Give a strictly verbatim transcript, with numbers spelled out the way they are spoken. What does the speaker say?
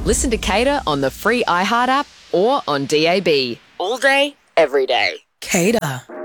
Listen to Cater on the free iHeart app or on D A B. All day, every day. Cater.